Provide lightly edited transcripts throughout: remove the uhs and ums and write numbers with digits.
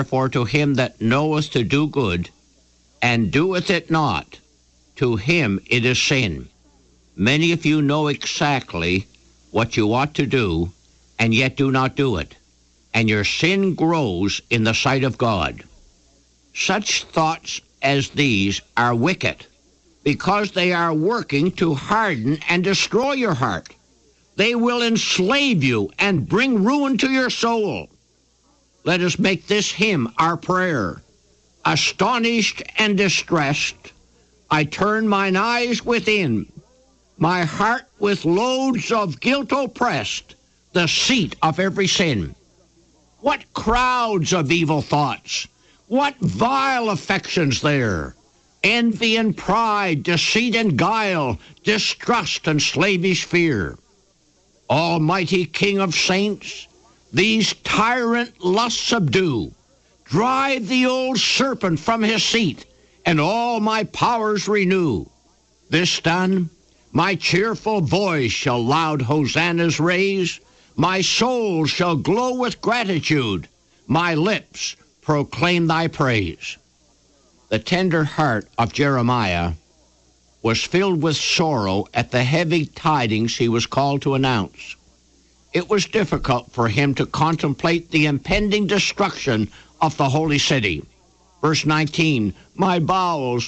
therefore to him that knoweth to do good, and doeth it not, to him it is sin. Many of you know exactly what you ought to do, and yet do not do it, and your sin grows in the sight of God. Such thoughts as these are wicked, because they are working to harden and destroy your heart. They will enslave you and bring ruin to your soul. Let us make this hymn our prayer. Astonished and distressed, I turn mine eyes within, my heart with loads of guilt oppressed, the seat of every sin. What crowds of evil thoughts, what vile affections there! Envy and pride, deceit and guile, distrust and slavish fear. Almighty King of saints, these tyrant lusts subdue. Drive the old serpent from his seat, and all my powers renew. This done, my cheerful voice shall loud hosannas raise. My soul shall glow with gratitude. My lips proclaim thy praise. The tender heart of Jeremiah was filled with sorrow at the heavy tidings he was called to announce. It was difficult for him to contemplate the impending destruction of the holy city. Verse 19, my bowels,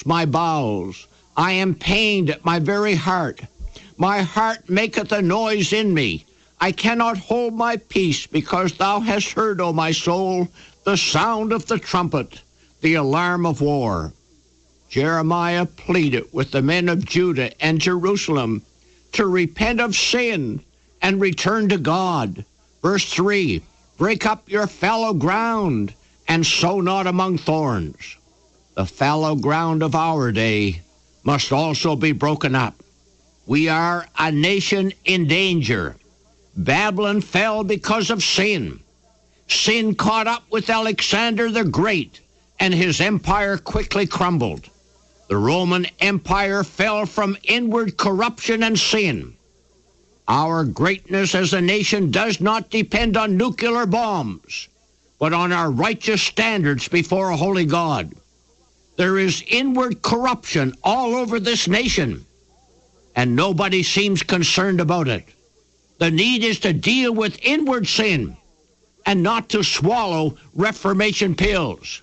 I am pained at my very heart. My heart maketh a noise in me. I cannot hold my peace, because thou hast heard, O my soul, the sound of the trumpet, the alarm of war. Jeremiah pleaded with the men of Judah and Jerusalem to repent of sin and return to God. Verse 3, break up your fallow ground and sow not among thorns. The fallow ground of our day must also be broken up. We are a nation in danger. Babylon fell because of sin. Sin caught up with Alexander the Great, and his empire quickly crumbled. The Roman Empire fell from inward corruption and sin. Our greatness as a nation does not depend on nuclear bombs, but on our righteous standards before a holy God. There is inward corruption all over this nation, and nobody seems concerned about it. The need is to deal with inward sin and not to swallow Reformation pills.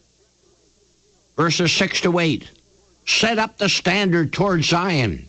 Verses 6 to 8. Set up the standard toward Zion.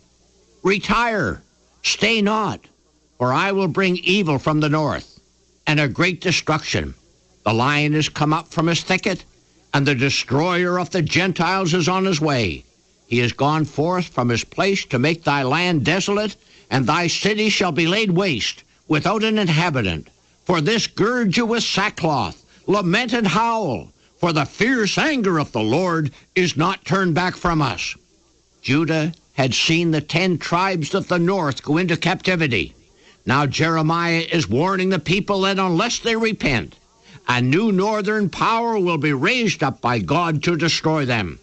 Retire, stay not, for I will bring evil from the north, and a great destruction. The lion is come up from his thicket, and the destroyer of the Gentiles is on his way. He is gone forth from his place to make thy land desolate, and thy city shall be laid waste, without an inhabitant. For this gird you with sackcloth, lament and howl, for the fierce anger of the Lord is not turned back from us. Judah had seen the 10 tribes of the north go into captivity. Now Jeremiah is warning the people that unless they repent, a new northern power will be raised up by God to destroy them.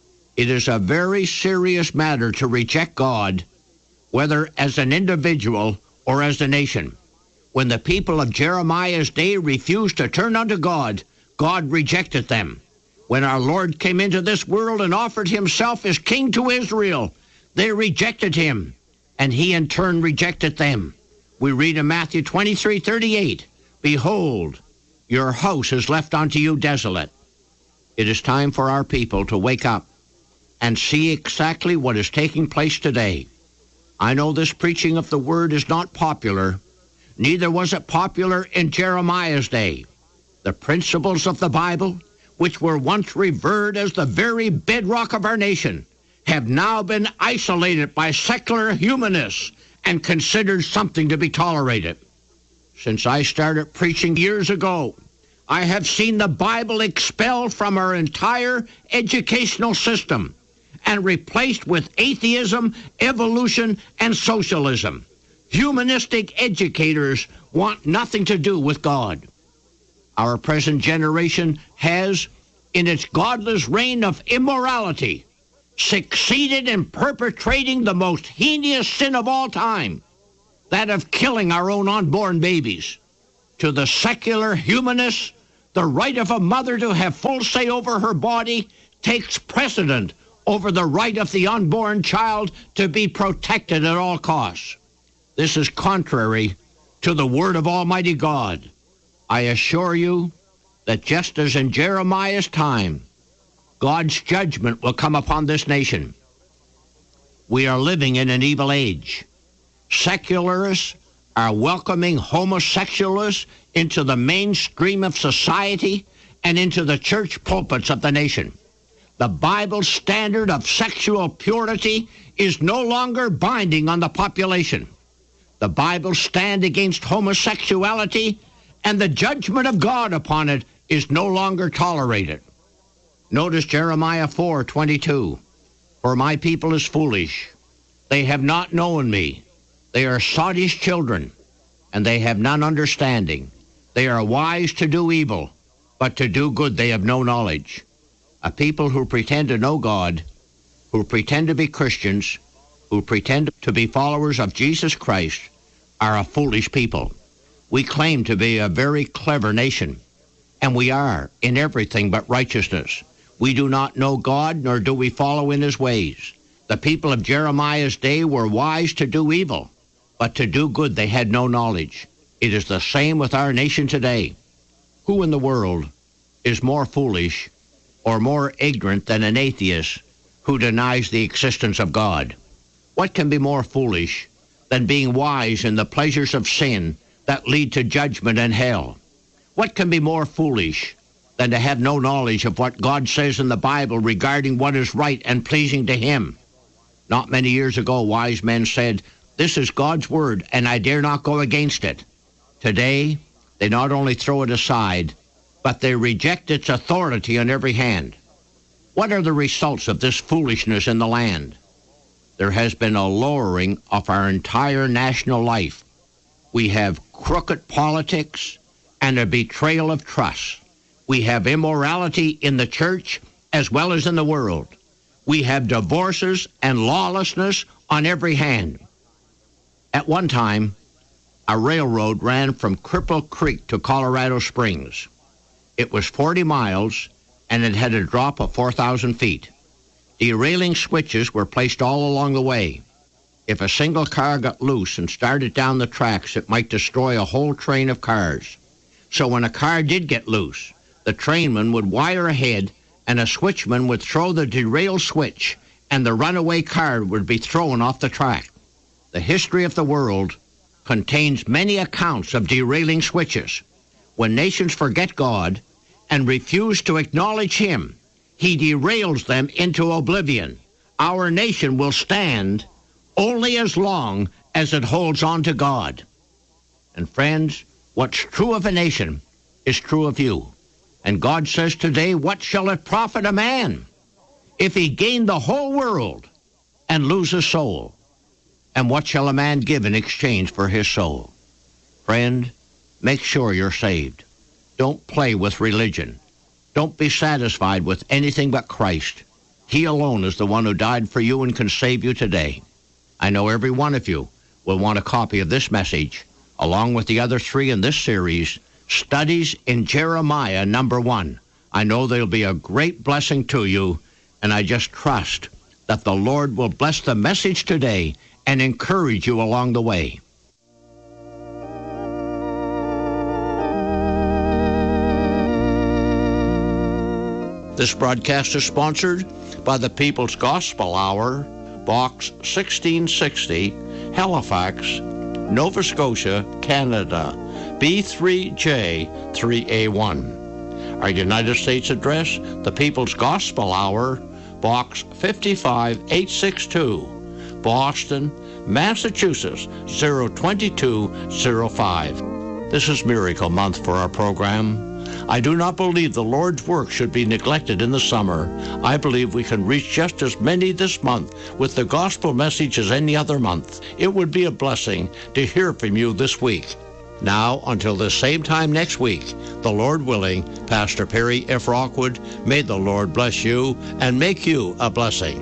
It is a very serious matter to reject God, whether as an individual or as a nation. When the people of Jeremiah's day refused to turn unto God, God rejected them. When our Lord came into this world and offered himself as king to Israel, they rejected him, and he in turn rejected them. We read in Matthew 23:38, behold, your house is left unto you desolate. It is time for our people to wake up and see exactly what is taking place today. I know this preaching of the word is not popular. Neither was it popular in Jeremiah's day. The principles of the Bible, which were once revered as the very bedrock of our nation, have now been isolated by secular humanists and considered something to be tolerated. Since I started preaching years ago, I have seen the Bible expelled from our entire educational system and replaced with atheism, evolution, and socialism. Humanistic educators want nothing to do with God. Our present generation has, in its godless reign of immorality, succeeded in perpetrating the most heinous sin of all time, that of killing our own unborn babies. To the secular humanists, The right of a mother to have full say over her body takes precedent over the right of the unborn child to be protected at all costs. This is contrary to the word of Almighty God. I assure you that just as in Jeremiah's time, God's judgment will come upon this nation. We are living in an evil age. Secularists are welcoming homosexualists into the mainstream of society and into the church pulpits of the nation. The Bible's standard of sexual purity is no longer binding on the population. The Bible's stand against homosexuality and the judgment of God upon it is no longer tolerated. Notice Jeremiah 4:22. For my people is foolish. They have not known me. They are sottish children, and they have none understanding. They are wise to do evil, but to do good they have no knowledge. A people who pretend to know God, who pretend to be Christians, who pretend to be followers of Jesus Christ, are a foolish people. We claim to be a very clever nation, and we are in everything but righteousness. We do not know God, nor do we follow in his ways. The people of Jeremiah's day were wise to do evil, but to do good they had no knowledge. It is the same with our nation today. Who in the world is more foolish or more ignorant than an atheist who denies the existence of God? What can be more foolish than being wise in the pleasures of sin that lead to judgment and hell? What can be more foolish than to have no knowledge of what God says in the Bible regarding what is right and pleasing to him? Not many years ago, wise men said, "This is God's word, and I dare not go against it." Today, they not only throw it aside, but they reject its authority on every hand. What are the results of this foolishness in the land? There has been a lowering of our entire national life. We have crooked politics and a betrayal of trust. We have immorality in the church as well as in the world. We have divorces and lawlessness on every hand. At one time, a railroad ran from Cripple Creek to Colorado Springs. It was 40 miles, and it had a drop of 4,000 feet. Derailing switches were placed all along the way. If a single car got loose and started down the tracks, it might destroy a whole train of cars. So when a car did get loose, the trainman would wire ahead, and a switchman would throw the derail switch, and the runaway car would be thrown off the track. The history of the world contains many accounts of derailing switches. When nations forget God and refuse to acknowledge him, he derails them into oblivion. Our nation will stand only as long as it holds on to God. And friends, what's true of a nation is true of you. And God says today, what shall it profit a man if he gain the whole world and lose his soul? And what shall a man give in exchange for his soul? Friend, make sure you're saved. Don't play with religion. Don't be satisfied with anything but Christ. He alone is the one who died for you and can save you today. I know every one of you will want a copy of this message, along with the other 3 in this series, Studies in Jeremiah number 1. I know they'll be a great blessing to you, and I just trust that the Lord will bless the message today and encourage you along the way. This broadcast is sponsored by the People's Gospel Hour, Box 1660, Halifax, Nova Scotia, Canada, B3J3A1. Our United States address, the People's Gospel Hour, Box 55862, Boston, Massachusetts, 02205. This is Miracle Month for our program. I do not believe the Lord's work should be neglected in the summer. I believe we can reach just as many this month with the gospel message as any other month. It would be a blessing to hear from you this week. Now, until the same time next week, the Lord willing, Pastor Perry F. Rockwood, may the Lord bless you and make you a blessing.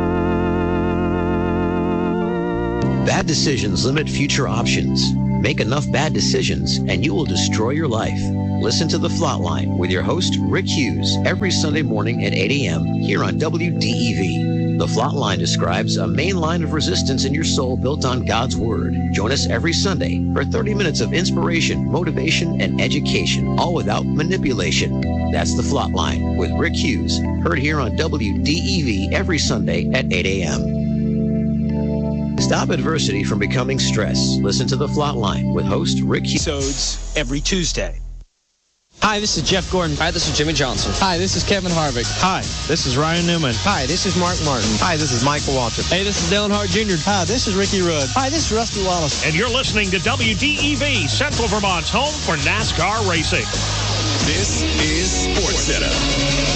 Bad decisions limit future options. Make enough bad decisions and you will destroy your life. Listen to The Flatline with your host, Rick Hughes, every Sunday morning at 8 a.m. here on WDEV. The Flatline describes a main line of resistance in your soul built on God's Word. Join us every Sunday for 30 minutes of inspiration, motivation, and education, all without manipulation. That's The Flatline with Rick Hughes, heard here on WDEV every Sunday at 8 a.m. Stop adversity from becoming stress. Listen to The Flatline with host Rick Hughes. Episodes every Tuesday. Hi, this is Jeff Gordon. Hi, this is Jimmy Johnson. Hi, this is Kevin Harvick. Hi, this is Ryan Newman. Hi, this is Mark Martin. Hi, this is Michael Waltrip. Hey, this is Dale Earnhardt Jr. Hi, this is Ricky Rudd. Hi, this is Rusty Wallace. And you're listening to WDEV, Central Vermont's home for NASCAR racing. This is SportsCenter.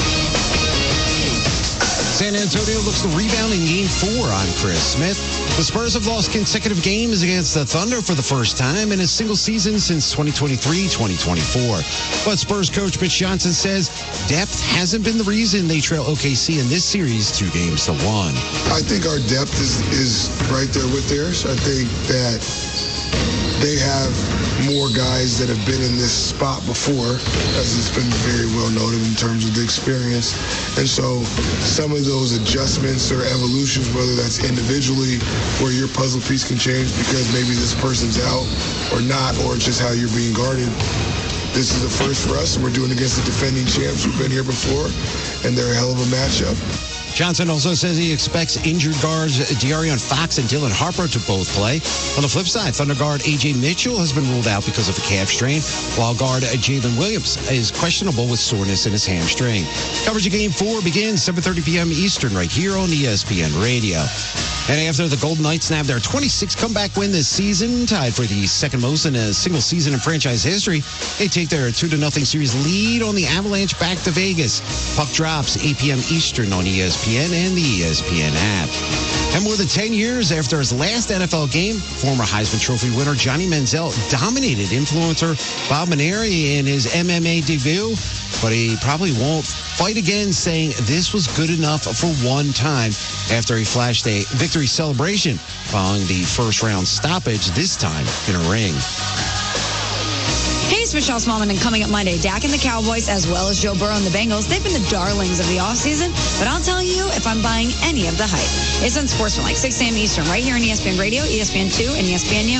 San Antonio looks to rebound in Game 4. I'm Chris Smith. The Spurs have lost consecutive games against the Thunder for the first time in a single season since 2023-2024. But Spurs coach Mitch Johnson says depth hasn't been the reason they trail OKC in this series 2-1. I think our depth is right there with theirs. I think that they have more guys that have been in this spot before, as it's been very well noted in terms of the experience. And so some of those adjustments or evolutions, whether that's individually where your puzzle piece can change because maybe this person's out or not, or it's just how you're being guarded. This is the first for us, and we're doing it against the defending champs who've been here before, and they're a hell of a matchup. Johnson also says he expects injured guards De'Aaron Fox and Dylan Harper to both play. On the flip side, Thunder guard A.J. Mitchell has been ruled out because of a calf strain, while guard Jalen Williams is questionable with soreness in his hamstring. Coverage of Game 4 begins 7:30 p.m. Eastern right here on ESPN Radio. And after the Golden Knights nabbed their 26th comeback win this season, tied for the second most in a single season in franchise history, they take their 2-0 series lead on the Avalanche back to Vegas. Puck drops 8 p.m. Eastern on ESPN and the ESPN app. And more than 10 years after his last NFL game, former Heisman Trophy winner Johnny Manziel dominated influencer Bob Maneri in his MMA debut, but he probably won't fight again, saying this was good enough for one time after he flashed a victory celebration following the first-round stoppage, this time in a ring. Hey, it's Michelle Smallman, and coming up Monday, Dak and the Cowboys, as well as Joe Burrow and the Bengals, they've been the darlings of the offseason, but I'll tell you if I'm buying any of the hype. It's on Sportsman, 6 a.m. Eastern, right here on ESPN Radio, ESPN2, and ESPNU.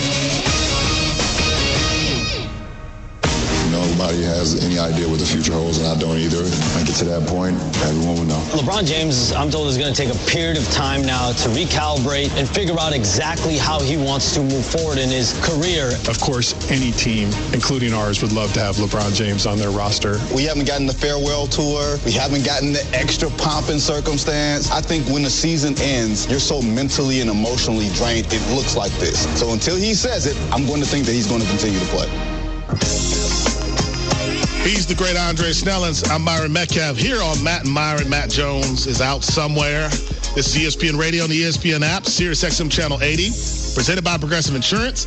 Nobody has any idea what the future holds, and I don't either. When I get to that point, everyone will know. LeBron James, I'm told, is going to take a period of time now to recalibrate and figure out exactly how he wants to move forward in his career. Of course, any team, including ours, would love to have LeBron James on their roster. We haven't gotten the farewell tour. We haven't gotten the extra pomp and circumstance. I think when the season ends, you're so mentally and emotionally drained, it looks like this. So until he says it, I'm going to think that he's going to continue to play. He's the great Andre Snellens. I'm Myron Metcalf here on Matt and Myron. Matt Jones is out somewhere. This is ESPN Radio and the ESPN app, Sirius XM Channel 80, presented by Progressive Insurance.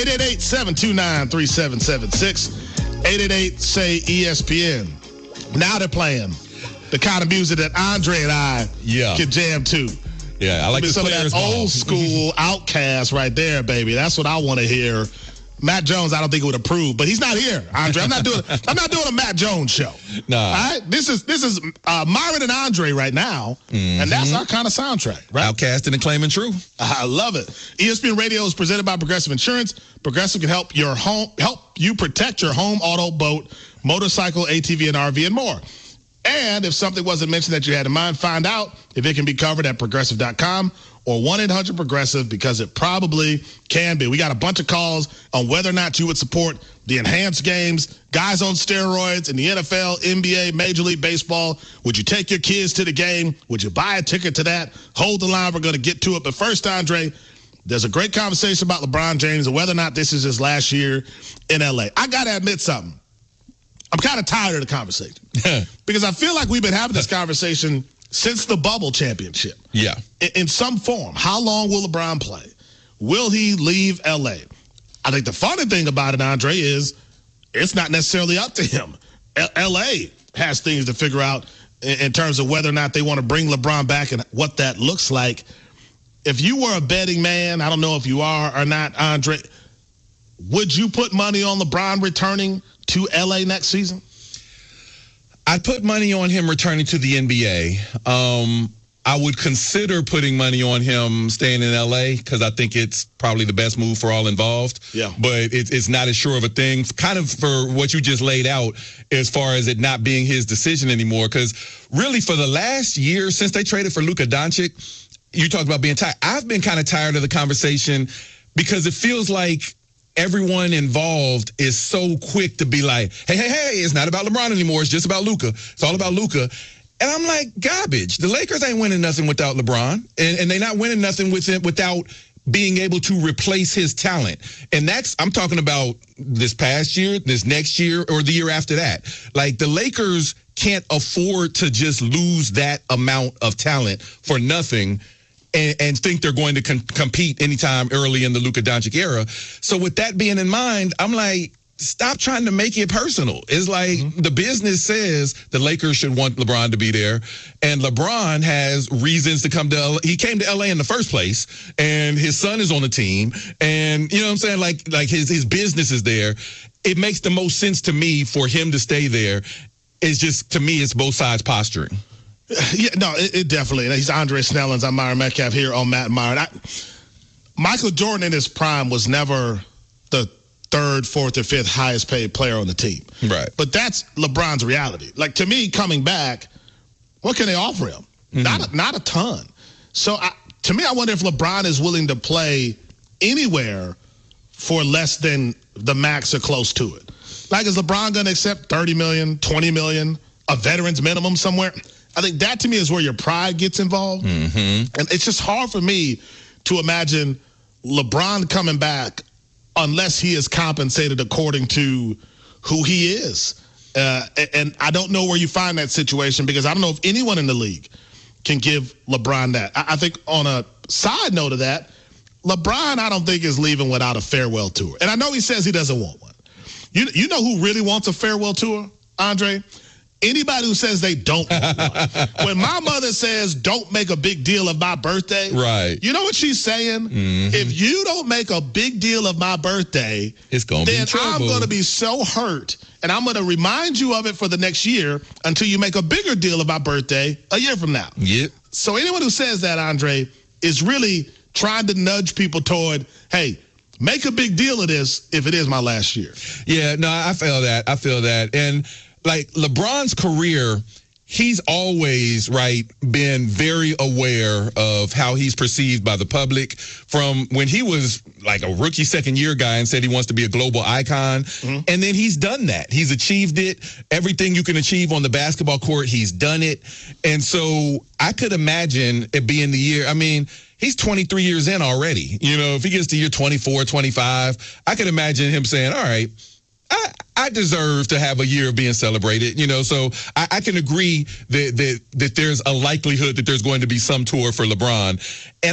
888-729-3776. 888-SAY-ESPN. Now they're playing the kind of music that Andre and I can jam to. Yeah, I like some of that old school Outkast right there, baby. That's what I want to hear. Matt Jones, I don't think would approve, but he's not here, Andre. I'm not doing a Matt Jones show. No. All right? This is Myron and Andre right now, and that's our kind of soundtrack. Right? Outcasting and claiming true. I love it. ESPN Radio is presented by Progressive Insurance. Progressive can help you protect your home, auto, boat, motorcycle, ATV, and RV, and more. And if something wasn't mentioned that you had in mind, find out if it can be covered at Progressive.com or 1-800-PROGRESSIVE, because it probably can be. We got a bunch of calls on whether or not you would support the enhanced games, guys on steroids in the NFL, NBA, Major League Baseball. Would you take your kids to the game? Would you buy a ticket to that? Hold the line. We're going to get to it. But first, Andre, there's a great conversation about LeBron James and whether or not this is his last year in L.A. I got to admit something. I'm kind of tired of the conversation because I feel like we've been having this conversation since the bubble championship. Yeah. In some form. How long will LeBron play? Will he leave L.A.? I think the funny thing about it, Andre, is it's not necessarily up to him. L.A. has things to figure out in terms of whether or not they want to bring LeBron back and what that looks like. If you were a betting man, I don't know if you are or not, Andre, would you put money on LeBron returning to LA next season? I'd put money on him returning to the NBA. I would consider putting money on him staying in LA because I think it's probably the best move for all involved. Yeah. But it's not as sure of a thing, kind of for what you just laid out as far as it not being his decision anymore. Because really for the last year since they traded for Luka Doncic, you talked about being tired. I've been kind of tired of the conversation because it feels like everyone involved is so quick to be like, hey, it's not about LeBron anymore. It's just about Luka. It's all about Luka. And I'm like, garbage. The Lakers ain't winning nothing without LeBron. And they're not winning nothing without being able to replace his talent. And I'm talking about this past year, this next year, or the year after that. Like, the Lakers can't afford to just lose that amount of talent for nothing and think they're going to compete anytime early in the Luka Doncic era. So with that being in mind, I'm like, stop trying to make it personal. It's like the business says the Lakers should want LeBron to be there, and LeBron has reasons to come to LA. He came to LA in the first place, and his son is on the team, and you know what I'm saying? Like his business is there. It makes the most sense to me for him to stay there. It's just, to me, it's both sides posturing. Yeah, no, it definitely. He's Andre Snellings. I'm Myron Metcalf here on Matt and Myron. Michael Jordan in his prime was never the third, fourth, or fifth highest paid player on the team. Right. But that's LeBron's reality. Like, to me, coming back, what can they offer him? Not a ton. So to me, I wonder if LeBron is willing to play anywhere for less than the max or close to it. Like, is LeBron going to accept $30 million, $20 million, a veteran's minimum somewhere? I think that, to me, is where your pride gets involved. And it's just hard for me to imagine LeBron coming back unless he is compensated according to who he is. And I don't know where you find that situation, because I don't know if anyone in the league can give LeBron that. I think on a side note of that, LeBron, I don't think, is leaving without a farewell tour. And I know he says he doesn't want one. You know who really wants a farewell tour, Andre? Anybody who says they don't want one. When my mother says, don't make a big deal of my birthday, right? You know what she's saying? If you don't make a big deal of my birthday, it's gonna be trouble. I'm going to be so hurt, and I'm going to remind you of it for the next year until you make a bigger deal of my birthday a year from now. Yep. So anyone who says that, Andre, is really trying to nudge people toward, hey, make a big deal of this if it is my last year. Yeah, no, I feel that. And like LeBron's career, he's always, been very aware of how he's perceived by the public, from when he was like a rookie second-year guy and said he wants to be a global icon. And then he's done that. He's achieved it. Everything you can achieve on the basketball court, he's done it. And so I could imagine it being the year. I mean, he's 23 years in already. You know, if he gets to year 24, 25, I could imagine him saying, all right, I deserve to have a year of being celebrated, you know, so I can agree that there's a likelihood that there's going to be some tour for LeBron. And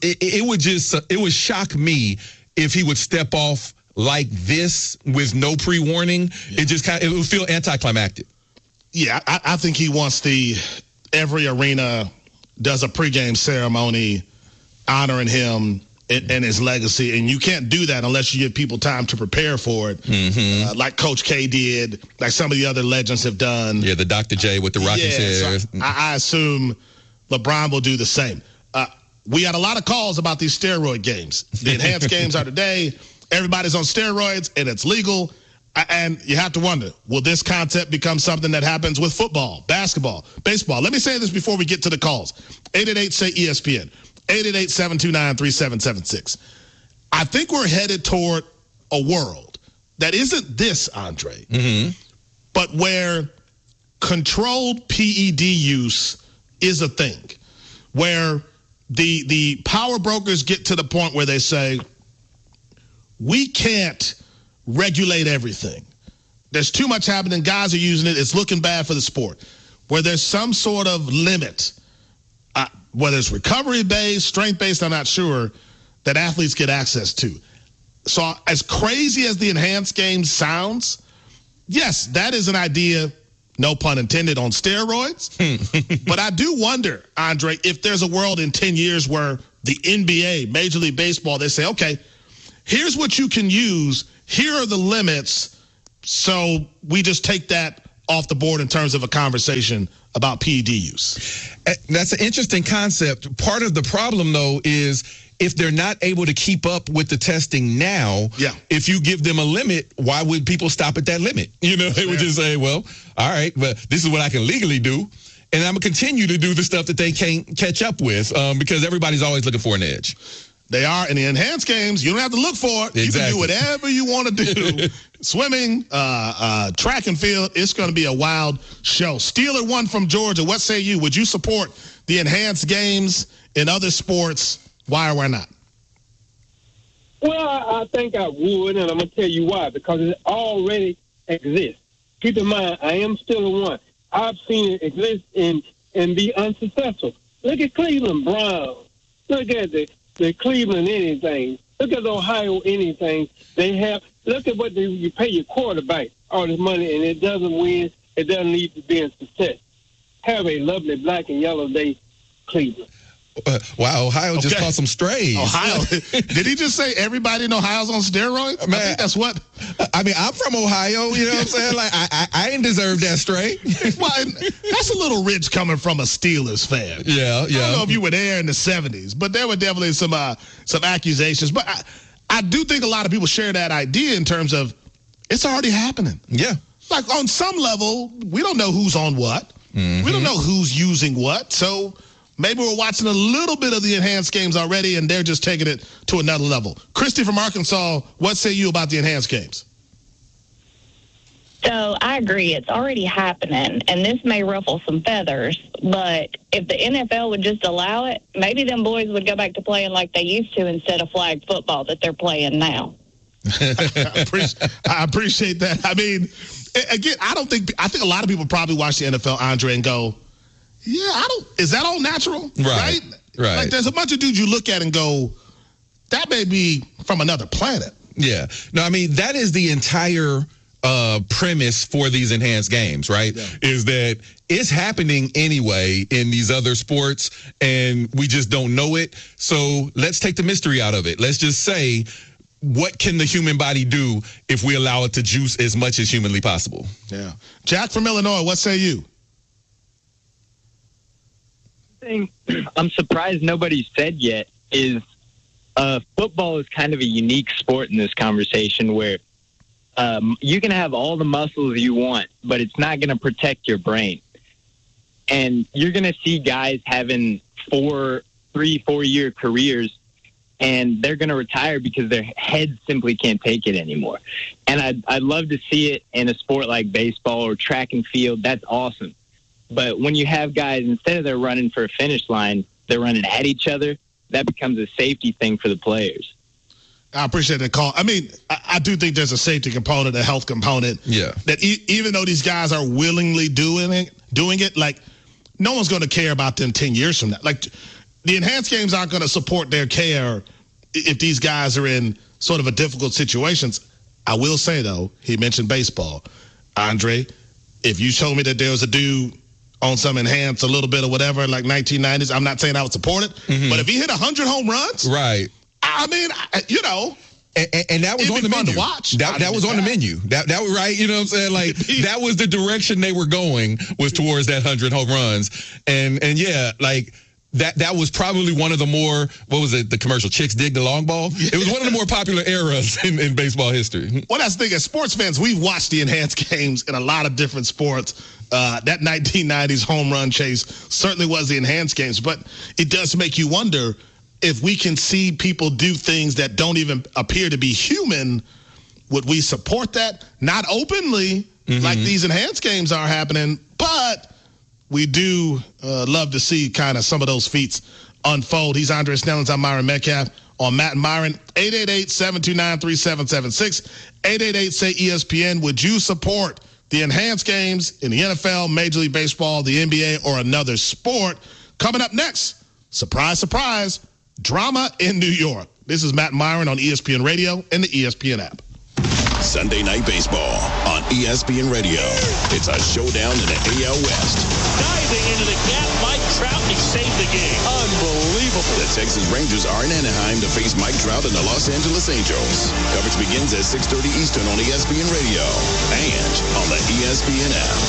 it would shock me if he would step off like this with no pre-warning. Yeah. It would feel anticlimactic. Yeah, I think he wants every arena does a pregame ceremony honoring him and his legacy, and you can't do that unless you give people time to prepare for it, like Coach K did, like some of the other legends have done. Yeah, the Dr. J with the rocking chair. So I assume LeBron will do the same. We had a lot of calls about these steroid games. The enhanced games are today. Everybody's on steroids, and it's legal. And you have to wonder, will this concept become something that happens with football, basketball, baseball? Let me say this before we get to the calls. 888-SAY-ESPN. 888-729-3776. I think we're headed toward a world that isn't this, Andre, but where controlled PED use is a thing, where the power brokers get to the point where they say, we can't regulate everything. There's too much happening. Guys are using it. It's looking bad for the sport. Where there's some sort of limit, whether it's recovery-based, strength-based, I'm not sure, that athletes get access to. So as crazy as the enhanced game sounds, yes, that is an idea, no pun intended, on steroids. But I do wonder, Andre, if there's a world in 10 years where the NBA, Major League Baseball, they say, okay, here's what you can use. Here are the limits. So we just take that off the board in terms of a conversation about PED use. That's an interesting concept. Part of the problem, though, is if they're not able to keep up with the testing now, if you give them a limit, why would people stop at that limit? They would just say, well, all right, but this is what I can legally do. And I'm going to continue to do the stuff that they can't catch up with because everybody's always looking for an edge. They are. In the enhanced games, you don't have to look for it. Exactly. You can do whatever you want to do. Swimming, track and field, it's going to be a wild show. Steeler 1 from Georgia. What say you? Would you support the enhanced games in other sports? Why or why not? Well, I think I would, and I'm going to tell you why. Because it already exists. Keep in mind, I am Steeler 1. I've seen it exist and be unsuccessful. Look at Cleveland Browns. Look at the Cleveland anything. Look at the Ohio anything. They have. Look at what you pay your quarterback all this money, and it doesn't win. It doesn't lead to being success. Have a lovely black and yellow day, Cleveland. Wow, Ohio just caught some strays. Ohio. Did he just say everybody in Ohio's on steroids? Man, I think that's what. I mean, I'm from Ohio, you know what I'm saying? Like, I ain't deserve that stray. Well, that's a little rich coming from a Steelers fan. Yeah. I don't know if you were there in the 70s, but there were definitely some accusations. But I do think a lot of people share that idea in terms of it's already happening. Yeah. Like, on some level, we don't know who's on what. Mm-hmm. We don't know who's using what. So maybe we're watching a little bit of the enhanced games already, and they're just taking it to another level. Christy from Arkansas, what say you about the enhanced games? So I agree. It's already happening, and this may ruffle some feathers, but if the NFL would just allow it, maybe them boys would go back to playing like they used to instead of flag football that they're playing now. I appreciate that. I mean, again, I think a lot of people probably watch the NFL, Andre, and go, yeah, is that all natural? Right. Like, there's a bunch of dudes you look at and go, that may be from another planet. Yeah. No, I mean, that is the entire premise for these enhanced games, right? Yeah. Is that it's happening anyway in these other sports, and we just don't know it. So let's take the mystery out of it. Let's just say, what can the human body do if we allow it to juice as much as humanly possible? Yeah. Jack from Illinois, what say you? I'm surprised nobody's said yet is football is kind of a unique sport in this conversation where you can have all the muscles you want, but it's not going to protect your brain. And you're going to see guys having 3-4 year careers, and they're going to retire because their heads simply can't take it anymore. And I'd love to see it in a sport like baseball or track and field. That's awesome. But when you have guys, instead of they're running for a finish line, they're running at each other, that becomes a safety thing for the players. I appreciate the call. I mean, I do think there's a safety component, a health component. Yeah. That even though these guys are willingly doing it, like, no one's going to care about them 10 years from now. Like, the enhanced games aren't going to support their care if these guys are in sort of a difficult situations. I will say, though, he mentioned baseball. Andre, if you told me that there was a dude on some enhanced a little bit or whatever, like 1990s, I'm not saying I would support it. Mm-hmm. But if he hit 100 home runs, right? I mean, you know. And that was on the menu. To watch. That was on the menu. That was right. You know what I'm saying? Like, that was the direction they were going, was towards that 100 home runs. And yeah, like, that was probably one of the more, what was it, the commercial, Chicks Dig the Long Ball? It was one of the more popular eras in baseball history. Well, that's the thing. As sports fans, we've watched the enhanced games in a lot of different sports. That 1990s home run chase certainly was the enhanced games. But it does make you wonder if we can see people do things that don't even appear to be human. Would we support that? Not openly, like these enhanced games are happening, but we do love to see kind of some of those feats unfold. He's Andre Snellings. I'm Myron Metcalf on Matt and Myron. 888-729-3776. 888-SAY-ESPN. Would you support the enhanced games in the NFL, Major League Baseball, the NBA, or another sport? Coming up next, surprise, surprise, drama in New York. This is Matt and Myron on ESPN Radio and the ESPN app. Sunday Night Baseball on ESPN Radio. It's a showdown in the AL West. driving into the gap. Mike Trout, he saved the game. Unbelievable. The Texas Rangers are in Anaheim to face Mike Trout and the Los Angeles Angels. Coverage begins at 6:30 Eastern on ESPN Radio and on the ESPN app.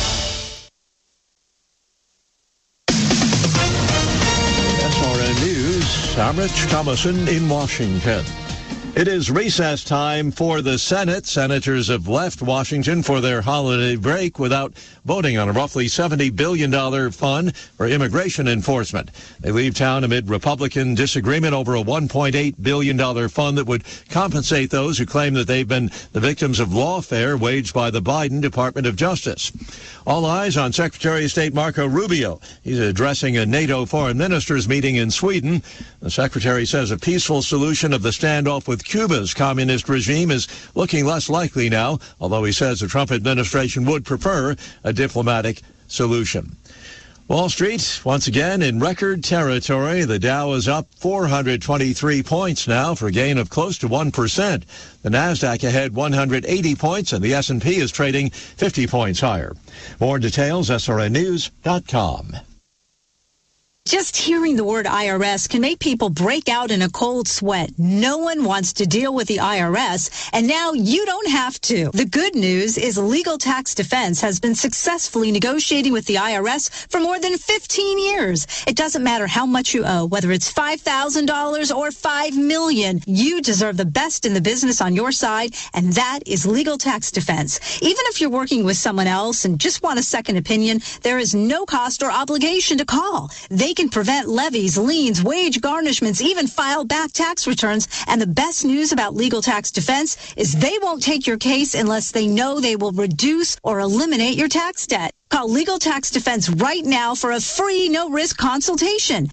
SRN News, I'm Rich Thomason in Washington. It is recess time for the Senate. Senators have left Washington for their holiday break without voting on a roughly $70 billion fund for immigration enforcement. They leave town amid Republican disagreement over a $1.8 billion fund that would compensate those who claim that they've been the victims of lawfare waged by the Biden Department of Justice. All eyes on Secretary of State Marco Rubio. He's addressing a NATO foreign ministers meeting in Sweden. The secretary says a peaceful solution of the standoff with Cuba's communist regime is looking less likely now, although he says the Trump administration would prefer a diplomatic solution. Wall Street, once again, in record territory. The Dow is up 423 points now for a gain of close to 1%. The Nasdaq ahead 180 points, and the S&P is trading 50 points higher. More details, srnnews.com. Just hearing the word IRS can make people break out in a cold sweat. No one wants to deal with the IRS, and now you don't have to. The good news is Legal Tax Defense has been successfully negotiating with the IRS for more than 15 years. It doesn't matter how much you owe, whether it's $5,000 or $5 million. You deserve the best in the business on your side, and that is Legal Tax Defense. Even if you're working with someone else and just want a second opinion, there is no cost or obligation to call. They can prevent levies, liens, wage garnishments, even file back tax returns. And the best news about Legal Tax Defense is they won't take your case unless they know they will reduce or eliminate your tax debt. Call Legal Tax Defense right now for a free, no-risk consultation.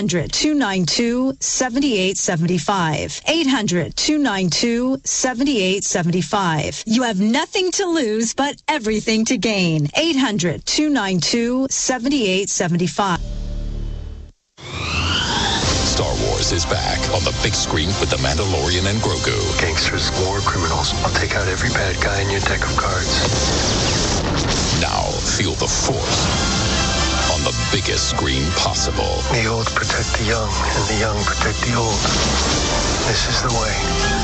800-292-7875. 800-292-7875. You have nothing to lose, but everything to gain. 800-292-7875. Star Wars is back on the big screen with The Mandalorian and Grogu. Gangsters, war criminals. I'll take out every bad guy in your deck of cards. Now feel the Force on the biggest screen possible. The old protect the young, and the young protect the old. This is the way.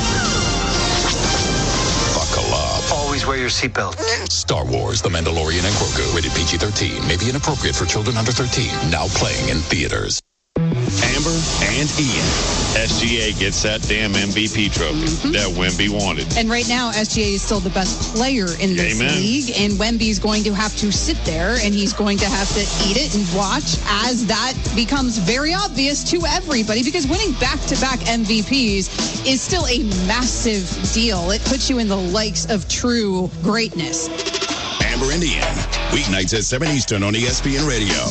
Buckle up. Always wear your seatbelt. Star Wars, The Mandalorian and Grogu. Rated PG-13. May be inappropriate for children under 13. Now playing in theaters. Amber and Ian. SGA gets that damn MVP trophy that Wemby wanted. And right now, SGA is still the best player in this league. And Wemby's going to have to sit there, and he's going to have to eat it and watch as that becomes very obvious to everybody, because winning back-to-back MVPs is still a massive deal. It puts you in the likes of true greatness. Amber and Ian. Weeknights at 7 Eastern on ESPN Radio.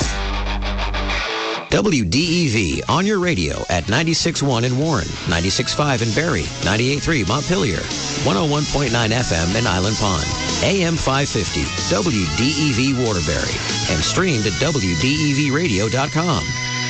WDEV on your radio at 96.1 in Warren, 96.5 in Barrie, 98.3 Montpelier, 101.9 FM in Island Pond, AM 550, WDEV Waterbury, and streamed at WDEVradio.com.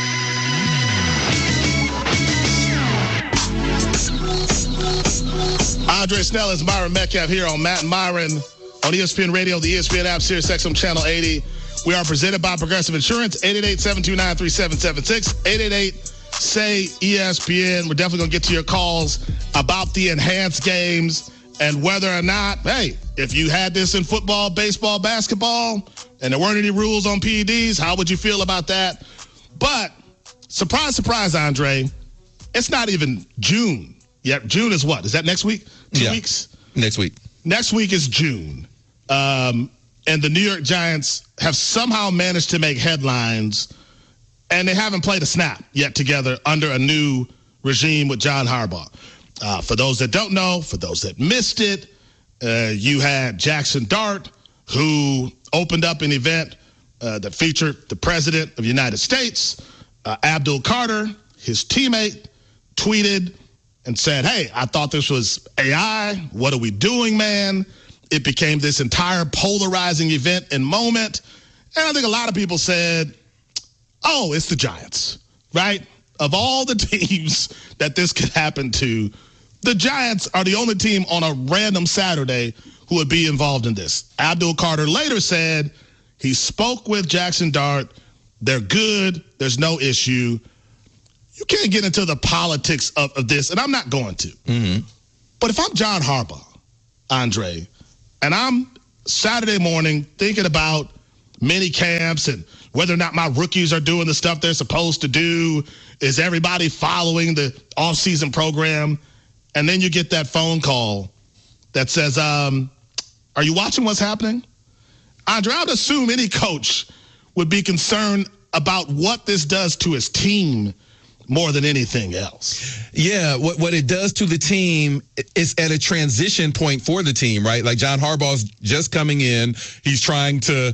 Andre Snell, Myron Metcalf here on Matt and Myron on ESPN Radio, the ESPN app, Sirius XM Channel 80. We are presented by Progressive Insurance, 888-729-3776, 888-SAY-ESPN. We're definitely going to get to your calls about the enhanced games and whether or not, hey, if you had this in football, baseball, basketball, and there weren't any rules on PEDs, how would you feel about that? But surprise, surprise, Andre, it's not even June yet. June is what? Is that next week? 2 weeks? Next week. Next week is June. And the New York Giants have somehow managed to make headlines, and they haven't played a snap yet together under a new regime with John Harbaugh. For those that don't know, for those that missed it, you had Jackson Dart, who opened up an event that featured the President of the United States. Abdul Carter, his teammate, tweeted and said, hey, I thought this was AI. What are we doing, man? It became this entire polarizing event and moment. And I think a lot of people said, oh, it's the Giants, right? Of all the teams that this could happen to, the Giants are the only team on a random Saturday who would be involved in this. Abdul Carter later said He spoke with Jackson Dart. They're good. There's no issue. You can't get into the politics of this, and I'm not going to. Mm-hmm. But if I'm John Harbaugh, Andre, and I'm Saturday morning thinking about mini camps and whether or not my rookies are doing the stuff they're supposed to do, is everybody following the off-season program, and then you get that phone call that says, are you watching what's happening? Andre, I would assume any coach would be concerned about what this does to his team more than anything else. Yeah, what it does to the team is at a transition point for the team, right? Like John Harbaugh's just coming in. He's trying to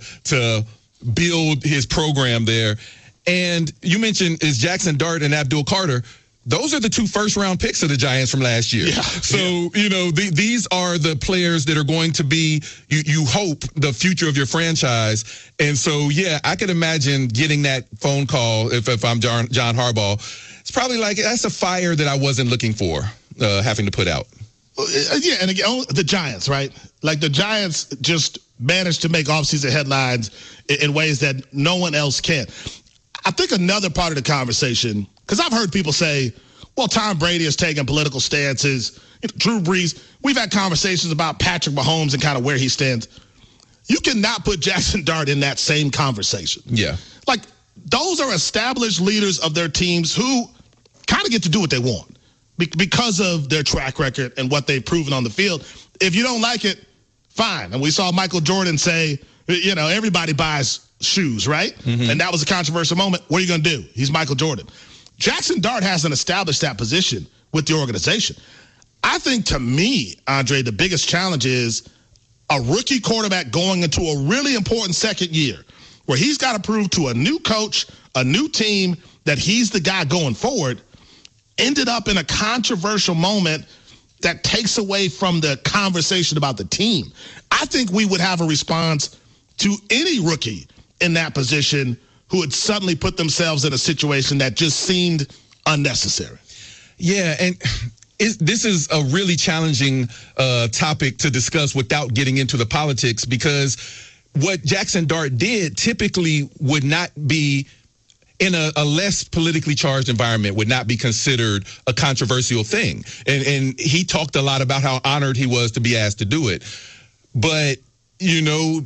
build his program there. And you mentioned is Jackson Dart and Abdul Carter. Those are the 2 first-round picks of the Giants from last year. Yeah, so, you know, these are the players that are going to be, you hope, the future of your franchise. And so, yeah, I could imagine getting that phone call if I'm John Harbaugh. It's probably like, that's a fire that I wasn't looking for, having to put out. Yeah, and again, the Giants, right? Like the Giants just managed to make offseason headlines in ways that no one else can. I think another part of the conversation, because I've heard people say, well, Tom Brady is taking political stances. Drew Brees, we've had conversations about Patrick Mahomes and kind of where he stands. You cannot put Jackson Dart in that same conversation. Yeah. Like, those are established leaders of their teams who kind of get to do what they want because of their track record and what they've proven on the field. If you don't like it, fine. And we saw Michael Jordan say, you know, everybody buys shoes, right? Mm-hmm. And that was a controversial moment. What are you going to do? He's Michael Jordan. Jackson Dart hasn't established that position with the organization. I think, to me, Andre, the biggest challenge is a rookie quarterback going into a really important second year where he's got to prove to a new coach, a new team, that he's the guy going forward, ended up in a controversial moment that takes away from the conversation about the team. I think we would have a response to any rookie in that position who had suddenly put themselves in a situation that just seemed unnecessary. Yeah, and this is a really challenging topic to discuss without getting into the politics, because what Jackson Dart did typically would not be, in a less politically charged environment, would not be considered a controversial thing. And he talked a lot about how honored he was to be asked to do it. But, you know,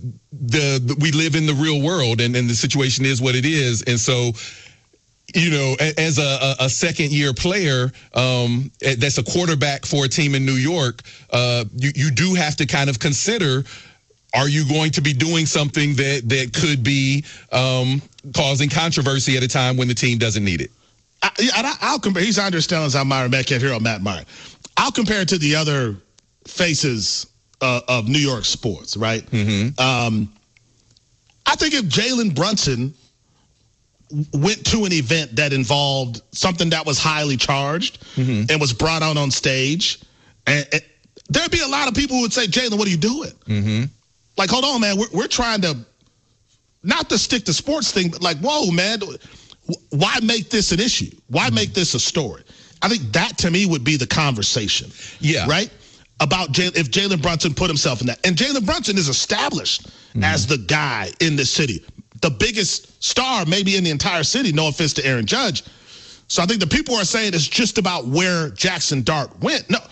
we live in the real world, and the situation is what it is. And so, you know, as a second-year player that's a quarterback for a team in New York, you do have to kind of consider, are you going to be doing something that could be causing controversy at a time when the team doesn't need it? I'll compare. He's Andre Stellings. I'm Myron Metcalf here on Matt Meyer. I'll compare it to the other faces of New York sports, right? Mm-hmm. I think if Jalen Brunson went to an event that involved something that was highly charged mm-hmm. and was brought out on stage, and there'd be a lot of people who would say, Jalen, what are you doing? Mm-hmm. Like, hold on, man. We're trying to, not to stick to sports thing, but like, whoa, man, why make this an issue? Why mm-hmm. make this a story? I think that, to me, would be the conversation. Yeah. Right? About if Jalen Brunson put himself in that. And Jalen Brunson is established mm-hmm. as the guy in the city, the biggest star maybe in the entire city, no offense to Aaron Judge. So I think the people are saying it's just about where Jackson Dart went. No,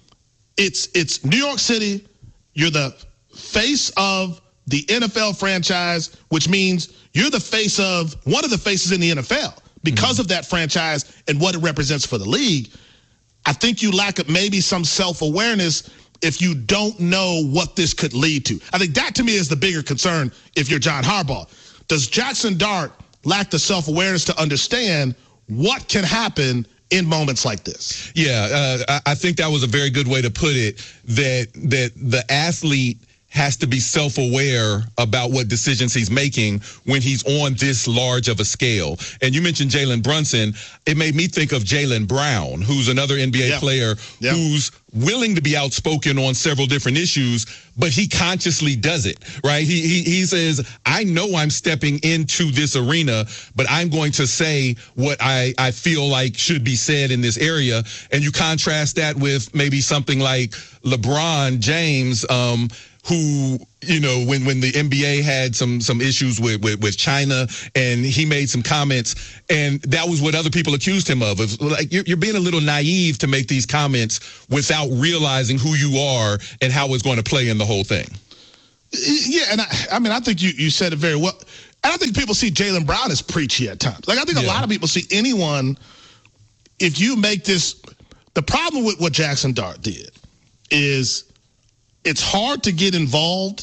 it's New York City. You're the face of the NFL franchise, which means you're the face of one of the faces in the NFL because mm-hmm. of that franchise and what it represents for the league. I think you lack maybe some self-awareness if you don't know what this could lead to. I think that, to me, is the bigger concern if you're John Harbaugh. Does Jackson Dart lack the self-awareness to understand what can happen in moments like this? Yeah, I think that was a very good way to put it, that the athlete has to be self-aware about what decisions he's making when he's on this large of a scale. And you mentioned Jalen Brunson. It made me think of Jaylen Brown, who's another NBA player who's willing to be outspoken on several different issues, but he consciously does it, right? He says, I know I'm stepping into this arena, but I'm going to say what I feel like should be said in this area. And you contrast that with maybe something like LeBron James, who, you know, when the NBA had some issues with China, and he made some comments, and that was what other people accused him of. Like, you're being a little naive to make these comments without realizing who you are and how it's going to play in the whole thing. Yeah, and I think you said it very well. And I think people see Jaylen Brown as preachy at times. Like, I think a lot of people see anyone, if you make this, the problem with what Jackson Dart did is it's hard to get involved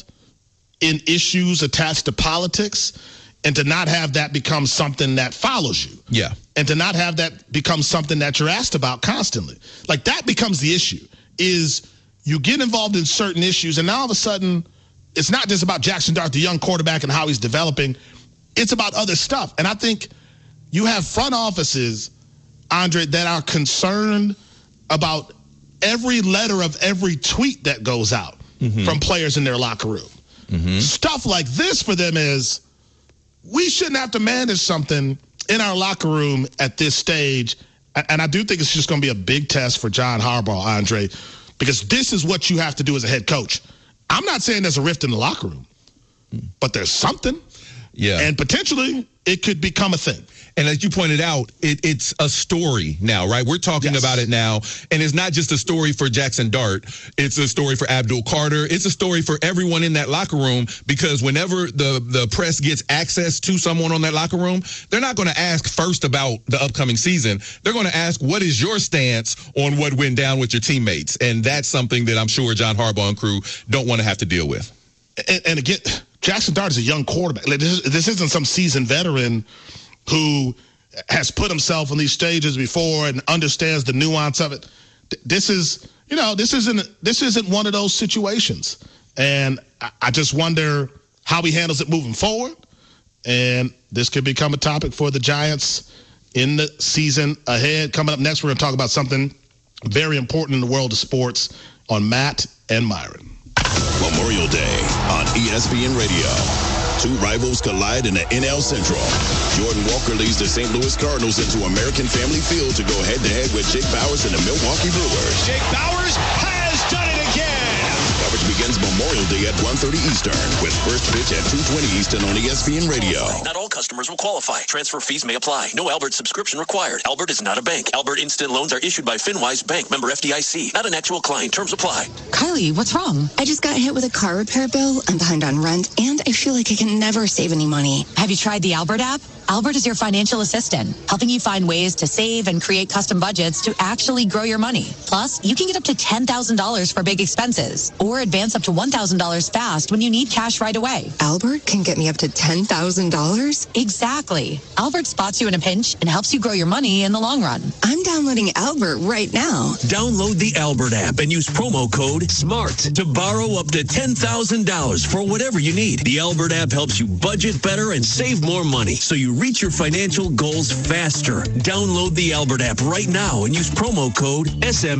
in issues attached to politics and to not have that become something that follows you. Yeah. And to not have that become something that you're asked about constantly. Like, that becomes the issue, is you get involved in certain issues, and now all of a sudden, it's not just about Jackson Dart, the young quarterback, and how he's developing. It's about other stuff. And I think you have front offices, Andre, that are concerned about every letter of every tweet that goes out from players in their locker room. Stuff like this for them is, we shouldn't have to manage something in our locker room at this stage. And I do think it's just going to be a big test for John Harbaugh, Andre, because this is what you have to do as a head coach. I'm not saying there's a rift in the locker room, but there's something. Yeah. And potentially it could become a thing. And as you pointed out, it's a story now, right? We're talking about it now. And it's not just a story for Jackson Dart. It's a story for Abdul Carter. It's a story for everyone in that locker room, because whenever the press gets access to someone on that locker room, they're not going to ask first about the upcoming season. They're going to ask, what is your stance on what went down with your teammates? And that's something that I'm sure John Harbaugh and crew don't want to have to deal with. And again, Jackson Dart is a young quarterback. Like, this isn't some seasoned veteran who has put himself on these stages before and understands the nuance of it. This is, this isn't one of those situations. And I just wonder how he handles it moving forward. And this could become a topic for the Giants in the season ahead. Coming up next, we're going to talk about something very important in the world of sports on Matt and Myron. Memorial Day on ESPN Radio. Two rivals collide in the NL Central. Jordan Walker leads the St. Louis Cardinals into American Family Field to go head-to-head with Jake Bauers and the Milwaukee Brewers. Jake Bauers has done it again. Coverage begins Memorial Day at 1:30 Eastern with first pitch at 2:20 Eastern on ESPN Radio. Not all customers will qualify. Transfer fees may apply. No Albert subscription required. Albert is not a bank. Albert Instant Loans are issued by FinWise Bank, member FDIC. Not an actual client. Terms apply. Kylie, what's wrong? I just got hit with a car repair bill. I'm behind on rent, and I feel like I can never save any money. Have you tried the Albert app? Albert is your financial assistant, helping you find ways to save and create custom budgets to actually grow your money. Plus, you can get up to $10,000 for big expenses or advance up to $1,000 fast when you need cash right away. Albert can get me up to $10,000? Exactly. Albert spots you in a pinch and helps you grow your money in the long run. I'm downloading Albert right now. Download the Albert app and use promo code SMART to borrow up to $10,000 for whatever you need. The Albert app helps you budget better and save more money, so you reach your financial goals faster. Download the Albert app right now and use promo code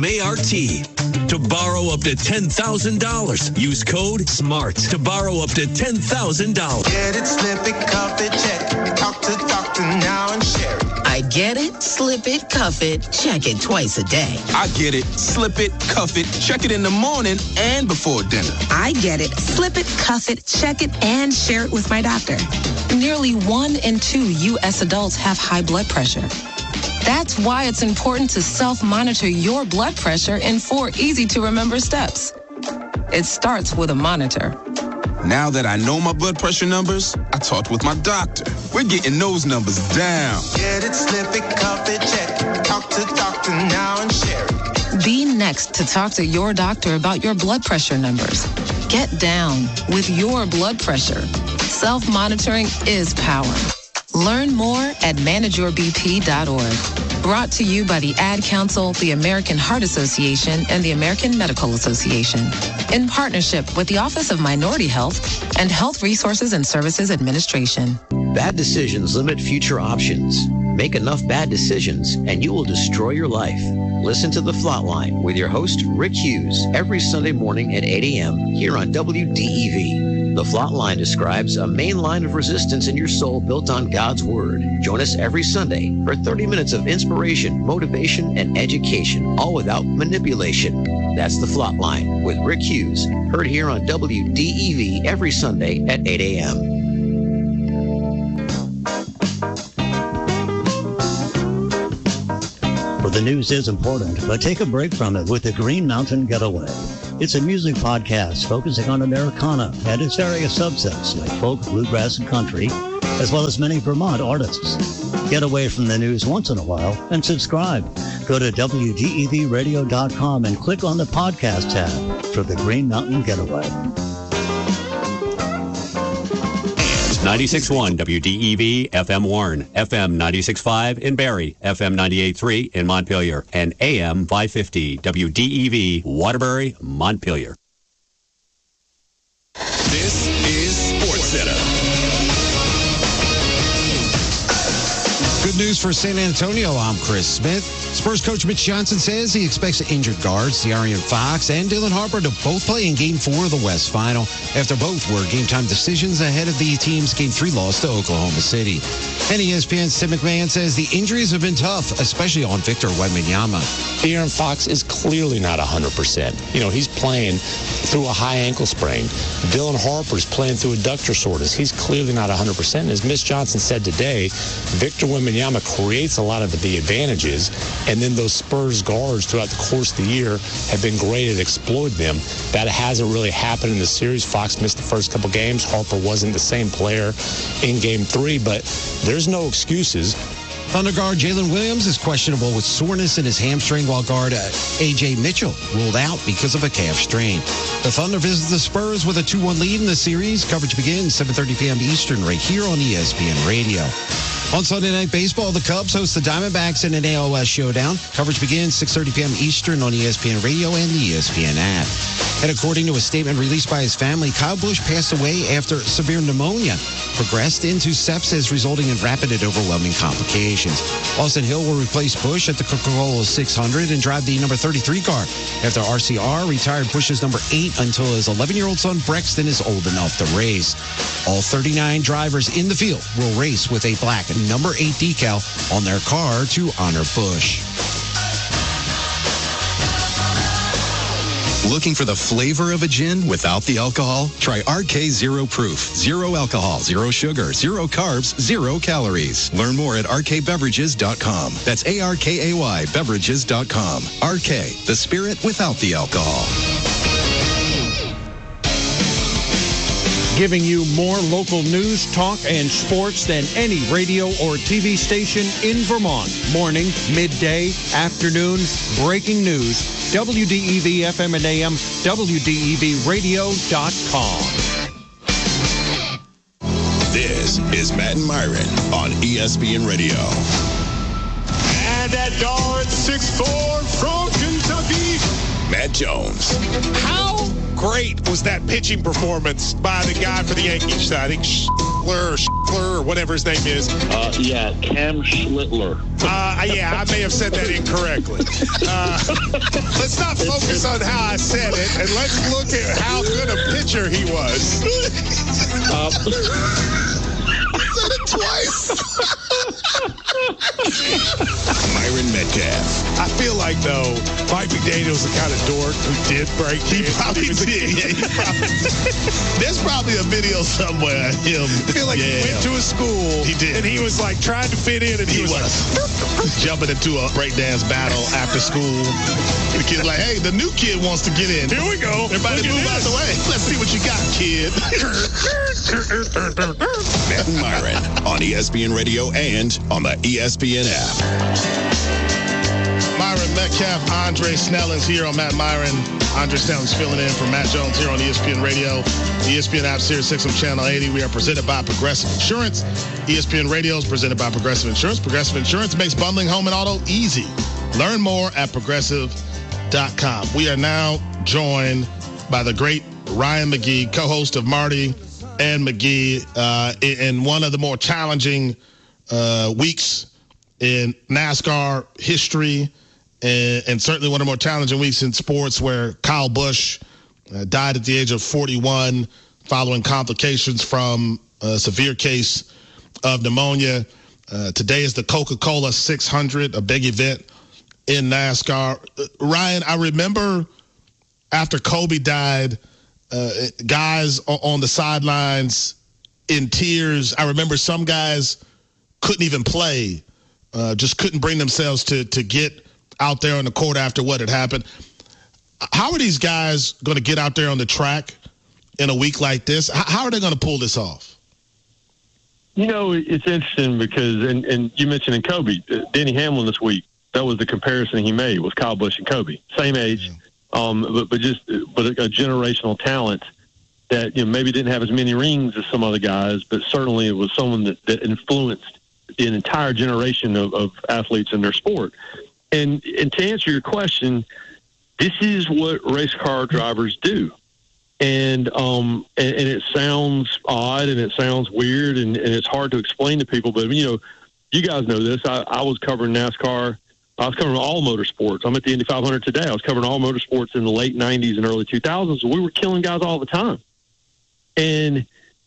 SMART to borrow up to $10,000. Use code SMART to borrow up to $10,000. Get it, slip it, cuff it, check it. Talk to doctor now and share it. I get it, slip it, cuff it, check it twice a day. I get it, slip it, cuff it, check it in the morning and before dinner. I get it, slip it, cuff it, check it, and share it with my doctor. Nearly 1 in 2 U.S. adults have high blood pressure. That's why it's important to self-monitor your blood pressure in 4 easy-to-remember steps. It starts with a monitor. Now that I know my blood pressure numbers, I talked with my doctor. We're getting those numbers down. Get it, slip it, cuff it, check it. Talk to doctor now and share it. Be next to talk to your doctor about your blood pressure numbers. Get down with your blood pressure. Self-monitoring is power. Learn more at manageyourbp.org. Brought to you by the Ad Council, the American Heart Association, and the American Medical Association. In partnership with the Office of Minority Health and Health Resources and Services Administration. Bad decisions limit future options. Make enough bad decisions and you will destroy your life. Listen to The Flatline with your host, Rick Hughes, every Sunday morning at 8 a.m. here on WDEV. The Flatline describes a main line of resistance in your soul built on God's Word. Join us every Sunday for 30 minutes of inspiration, motivation, and education, all without manipulation. That's The Flatline with Rick Hughes Heard here on WDEV every Sunday at 8 a.m. Well, the news is important, but take a break from it with the Green Mountain Getaway. It's a music podcast focusing on Americana and its various subsets like folk, bluegrass, and country, as well as many Vermont artists. Get away from the news once in a while and subscribe. Go to WDEVradio.com and click on the podcast tab for the Green Mountain Getaway. 96.1 WDEV FM Warren, FM 96.5 in Barrie, FM 98.3 in Montpelier, and AM 550 WDEV Waterbury, Montpelier. This is SportsCenter. Good news for San Antonio. I'm Chris Smith. Spurs coach Mitch Johnson says he expects the injured guards, De'Aaron Fox and Dylan Harper, to both play in Game 4 of the West Final after both were game-time decisions ahead of the team's Game 3 loss to Oklahoma City. And ESPN's Tim McMahon says the injuries have been tough, especially on Victor Wembanyama. De'Aaron Fox is clearly not 100%. You know, he's playing through a high ankle sprain. Dylan Harper's playing through adductor soreness. He's clearly not 100%. And as Mitch Johnson said today, Victor Wembanyama creates a lot of the advantages, and then those Spurs guards throughout the course of the year have been great at exploiting them. That hasn't really happened in the series. Fox missed the first couple games. Harper wasn't the same player in Game 3, but there's no excuses. Thunder guard Jalen Williams is questionable with soreness in his hamstring, while guard A.J. Mitchell ruled out because of a calf strain. The Thunder visit the Spurs with a 2-1 lead in the series. Coverage begins 7:30 p.m. Eastern right here on ESPN Radio. On Sunday Night Baseball, the Cubs host the Diamondbacks in an ALS showdown. Coverage begins 6:30 p.m. Eastern on ESPN Radio and the ESPN app. And according to a statement released by his family, Kyle Busch passed away after severe pneumonia progressed into sepsis, resulting in rapid and overwhelming complications. Austin Hill will replace Busch at the Coca-Cola 600 and drive the number 33 car after RCR retired Busch's number 8 until his 11-year-old son Brexton is old enough to race. All 39 drivers in the field will race with a black number 8 decal on their car to honor Busch. Looking for the flavor of a gin without the alcohol? Try RK Zero Proof. Zero alcohol, zero sugar, zero carbs, zero calories. Learn more at rkbeverages.com. That's ARKAY beverages.com. RK, the spirit without the alcohol. Giving you more local news, talk, and sports than any radio or TV station in Vermont. Morning, midday, afternoon, breaking news. WDEV FM and AM, WDEVradio.com. This is Matt and Myron on ESPN Radio. And at guard 6'4" from Kentucky, Matt Jones. How great was that pitching performance by the guy for the Yankees? I think Schlittler or whatever his name is. Yeah, Cam Schlittler. Yeah, I may have said that incorrectly. Let's not focus on how I said it, and let's look at how good a pitcher he was. I said it twice. Myron Metcalf. I feel like, though, Mike McDaniel's the kind of dork who did break. He probably did. There's probably a video somewhere of him. I feel like he went to a school. He did. And he was like trying to fit in, and he was like jumping into a breakdance battle after school. The kid's like, hey, the new kid wants to get in. Here we go. Everybody move out the way. Let's see what you got, kid. Matt and Myron on ESPN Radio and on the ESPN app. Myron Metcalf, Andre Snelling's here on Matt Myron. Andre Snelling's filling in for Matt Jones here on ESPN Radio. The ESPN app, Sirius 6 on Channel 80. We are presented by Progressive Insurance. ESPN Radio is presented by Progressive Insurance. Progressive Insurance makes bundling home and auto easy. Learn more at progressive.com. We are now joined by the great Ryan McGee, co-host of Marty and McGee, in one of the more challenging weeks in NASCAR history, and certainly one of the more challenging weeks in sports, where Kyle Busch died at the age of 41 following complications from a severe case of pneumonia. Today is the Coca-Cola 600, a big event in NASCAR. Ryan, I remember after Kobe died, guys on the sidelines in tears. I remember some guys couldn't even play, just couldn't bring themselves to get out there on the court after what had happened. How are these guys going to get out there on the track in a week like this? How are they going to pull this off? It's interesting because, and you mentioned in Kobe, Denny Hamlin this week, that was the comparison he made was Kyle Busch and Kobe. Same age, but a generational talent that maybe didn't have as many rings as some other guys, but certainly it was someone that influenced an entire generation of athletes in their sport. And to answer your question, this is what race car drivers do. And it sounds odd and it sounds weird and it's hard to explain to people. But, you guys know this. I was covering NASCAR. I was covering all motorsports. I'm at the Indy 500 today. I was covering all motorsports in the late 90s and early 2000s. We were killing guys all the time. And,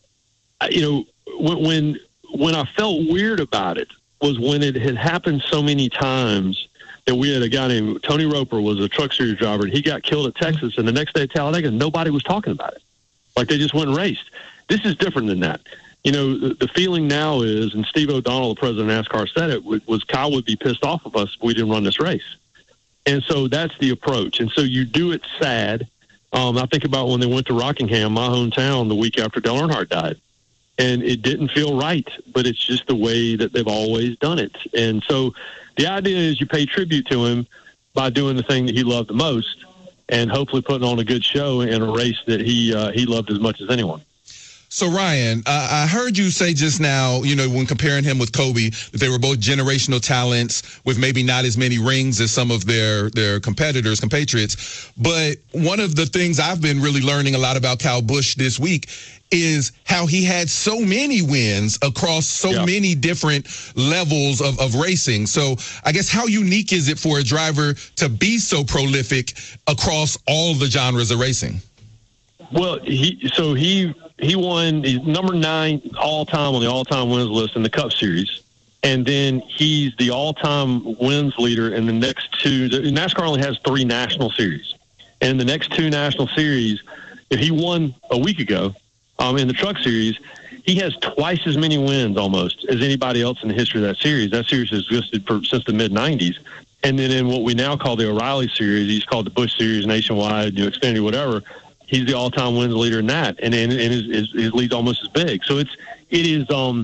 when I felt weird about it was when it had happened so many times that we had a guy named Tony Roper was a truck series driver, and he got killed at Texas, and the next day at Talladega, nobody was talking about it. Like they just went and raced. This is different than that. The feeling now is, and Steve O'Donnell, the president of NASCAR, said it, was Kyle would be pissed off of us if we didn't run this race. And so that's the approach. And so you do it sad. I think about when they went to Rockingham, my hometown, the week after Dale Earnhardt died. And it didn't feel right, but it's just the way that they've always done it. And so the idea is you pay tribute to him by doing the thing that he loved the most and hopefully putting on a good show in a race that he loved as much as anyone. So, Ryan, I heard you say just now, when comparing him with Kobe, that they were both generational talents with maybe not as many rings as some of their competitors, compatriots. But one of the things I've been really learning a lot about Kyle Busch this week is how he had so many wins across so many different levels of racing. So I guess how unique is it for a driver to be so prolific across all the genres of racing? Well, he won. He's number 9 all-time on the all-time wins list in the Cup Series. And then he's the all-time wins leader in the next 2. NASCAR only has 3 national series. And the next 2 national series, if he won a week ago in the Truck Series, he has twice as many wins almost as anybody else in the history of that series. That series has existed since the mid-'90s. And then in what we now call the O'Reilly Series, he's called the Busch Series, Nationwide, Xfinity, whatever, he's the all-time wins leader in that, and his lead's almost as big. So hell,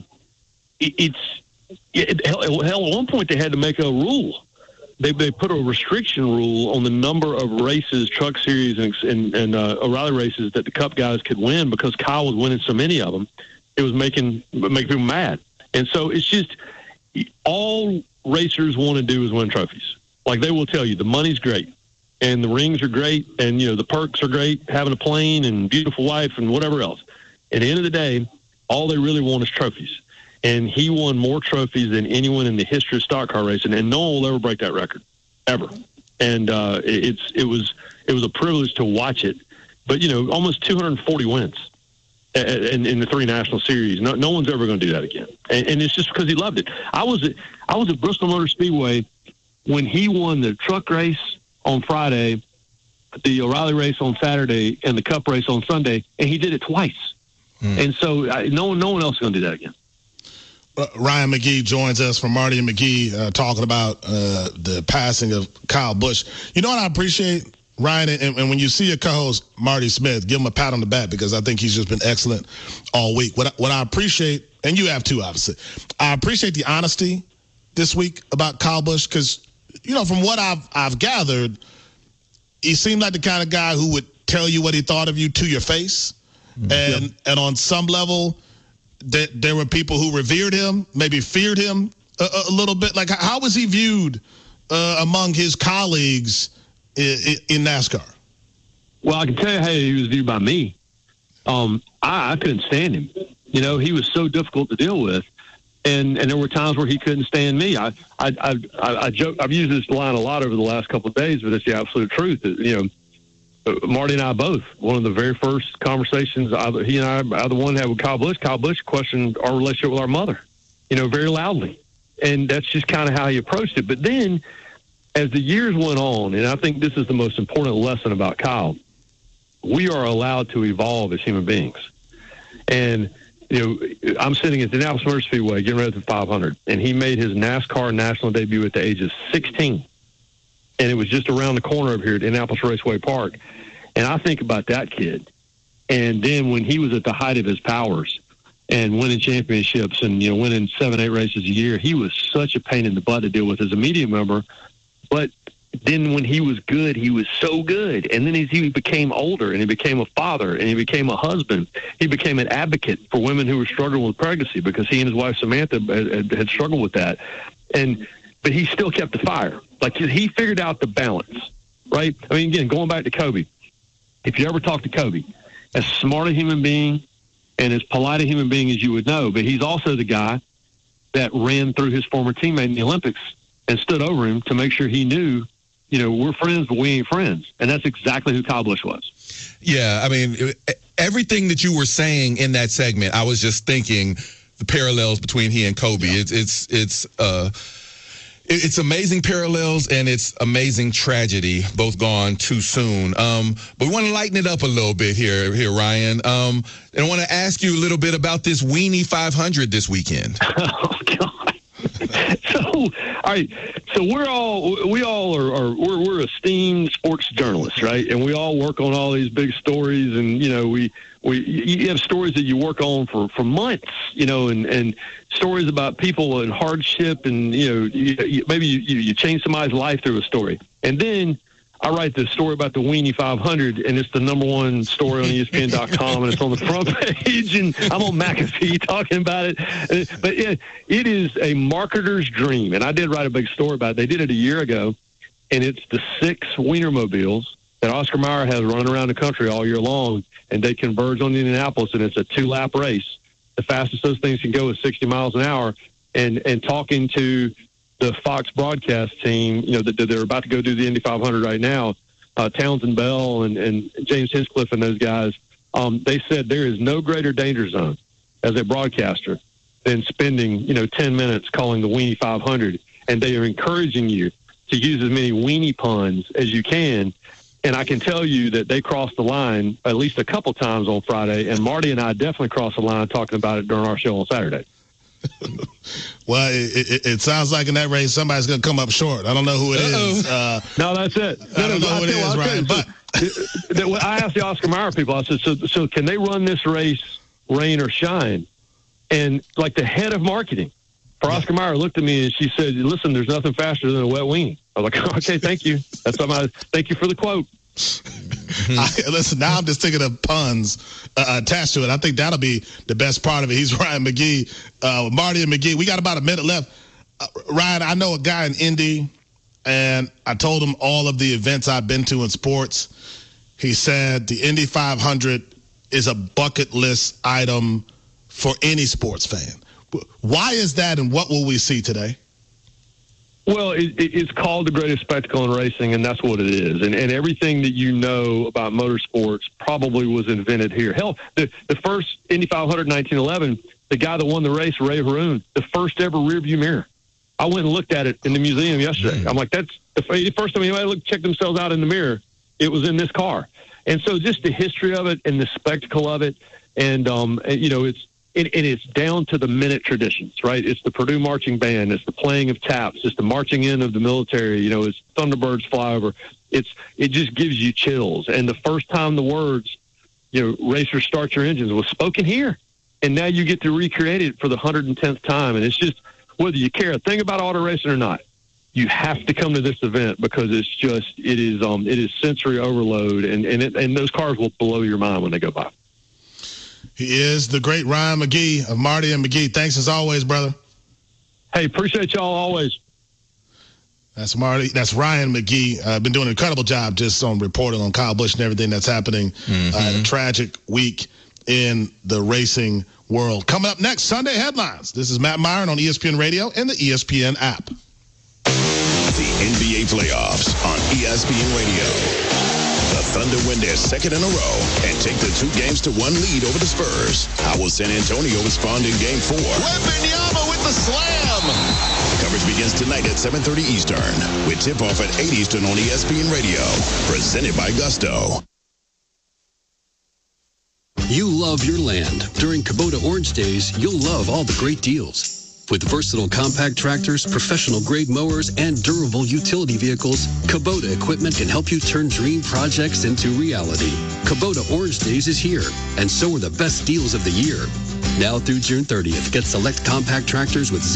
at one point they had to make a rule. They put a restriction rule on the number of races, Truck Series and O'Reilly races that the Cup guys could win because Kyle was winning so many of them. It was making people mad. And so it's just all racers want to do is win trophies. Like they will tell you, the money's great. And the rings are great, and, the perks are great, having a plane and beautiful wife and whatever else. At the end of the day, all they really want is trophies. And he won more trophies than anyone in the history of stock car racing, and no one will ever break that record, ever. And it was a privilege to watch it. But, almost 240 wins in the 3 national series. No one's ever going to do that again. And it's just because he loved it. I was at Bristol Motor Speedway when he won the truck race on Friday, the O'Reilly race on Saturday, and the Cup race on Sunday, and he did it twice. And so no one else is going to do that again. Ryan McGee joins us from Marty and McGee talking about the passing of Kyle Busch. You know what I appreciate, Ryan, and when you see your co-host, Marty Smith, give him a pat on the back because I think he's just been excellent all week. What I appreciate, and you have too, obviously, I appreciate the honesty this week about Kyle Busch because, from what I've gathered, he seemed like the kind of guy who would tell you what he thought of you to your face. And on some level, there were people who revered him, maybe feared him a little bit. Like, how was he viewed among his colleagues in NASCAR? Well, I can tell you how he was viewed by me. I couldn't stand him. He was so difficult to deal with. And there were times where he couldn't stand me. I joke. I've used this line a lot over the last couple of days, but it's the absolute truth. Marty and I both, one of the very first conversations he and I are the one had with Kyle Busch. Kyle Busch questioned our relationship with our mother, very loudly. And that's just kind of how he approached it. But then as the years went on, and I think this is the most important lesson about Kyle, we are allowed to evolve as human beings. And, I'm sitting at the Indianapolis Motor Speedway getting ready for the 500, and he made his NASCAR national debut at the age of 16. And it was just around the corner over here at Indianapolis Raceway Park. And I think about that kid. And then when he was at the height of his powers and winning championships and, winning 7-8 races a year, he was such a pain in the butt to deal with as a media member. But then when he was good, he was so good. And then as he became older and he became a father and he became a husband, he became an advocate for women who were struggling with pregnancy because he and his wife Samantha had struggled with that. But he still kept the fire. Like, he figured out the balance, right? I mean, again, going back to Kobe, if you ever talk to Kobe, as smart a human being and as polite a human being as you would know, but he's also the guy that ran through his former teammate in the Olympics and stood over him to make sure he knew, we're friends, but we ain't friends. And that's exactly who Kyle Busch was. Yeah, I mean, everything that you were saying in that segment, I was just thinking the parallels between he and Kobe. Yeah. It's amazing parallels and it's amazing tragedy, both gone too soon. But we want to lighten it up a little bit here, Ryan. And I want to ask you a little bit about this Weenie 500 this weekend. Oh, God. All right. So we're esteemed sports journalists, right? And we all work on all these big stories, and you have stories that you work on for months, and stories about people in hardship, and maybe you change somebody's life through a story, and then I write this story about the Weenie 500, and it's the #1 story on ESPN.com, and it's on the front page, and I'm on McAfee talking about it. But it is a marketer's dream, and I did write a big story about it. They did it a year ago, and it's the 6 Wienermobiles that Oscar Mayer has running around the country all year long, and they converge on Indianapolis, and it's a 2-lap race. The fastest those things can go is 60 miles an hour, and talking to the Fox broadcast team, that they're about to go do the Indy 500 right now, Townsend Bell and James Hinchcliffe and those guys, they said there is no greater danger zone as a broadcaster than spending, 10 minutes calling the Weenie 500. And they are encouraging you to use as many weenie puns as you can. And I can tell you that they crossed the line at least a couple times on Friday, and Marty and I definitely crossed the line talking about it during our show on Saturday. Well, it sounds like in that race somebody's going to come up short. I don't know who it is. No, that's it. I don't know who it is, Ryan. But I asked the Oscar Mayer people, I said, so can they run this race rain or shine? And like the head of marketing for Oscar Mayer looked at me and she said, listen, there's nothing faster than a wet weenie. I was like, okay, thank you. Thank you for the quote. Listen, now I'm just thinking of puns attached to it. I think that'll be the best part of it. He's Ryan McGee, Marty and McGee. We got about a minute left. Ryan, I know a guy in Indy, and I told him all of the events I've been to in sports. He said the Indy 500 is a bucket list item for any sports fan. Why is that, and what will we see today? Well, it's called the greatest spectacle in racing, and that's what it is. And everything that you know about motorsports probably was invented here. Hell, the first Indy 500 in 1911, the guy that won the race, Ray Haroon, the first ever rearview mirror. I went and looked at it in the museum yesterday. I'm like, that's the first time anybody checked themselves out in the mirror. It was in this car. And so just the history of it and the spectacle of it, and it's down to the minute traditions, right? It's the Purdue Marching Band. It's the playing of taps. It's the marching in of the military. It's Thunderbirds fly over. It just gives you chills. And the first time the words, racers start your engines was spoken here. And now you get to recreate it for the 110th time. And it's just, whether you care a thing about auto racing or not, you have to come to this event because it is sensory overload. And those cars will blow your mind when they go by. He is the great Ryan McGee of Marty and McGee. Thanks as always, brother. Hey, appreciate y'all always. That's Marty. That's Ryan McGee. Been doing an incredible job just on reporting on Kyle Busch and everything that's happening. A tragic week in the racing world. Coming up next, Sunday Headlines. This is Matt Myron on ESPN Radio and the ESPN app. The NBA playoffs on ESPN Radio. The Thunder win their second in a row and take the 2-1 lead over the Spurs. How will San Antonio respond in Game 4? Wembanyama with the slam. Coverage begins tonight at 7:30 Eastern with tip-off at 8 Eastern on ESPN Radio. Presented by Gusto. You love your land. During Kubota Orange Days, you'll love all the great deals. With versatile compact tractors, professional-grade mowers, and durable utility vehicles, Kubota equipment can help you turn dream projects into reality. Kubota Orange Days is here, and so are the best deals of the year. Now through June 30th, get select compact tractors with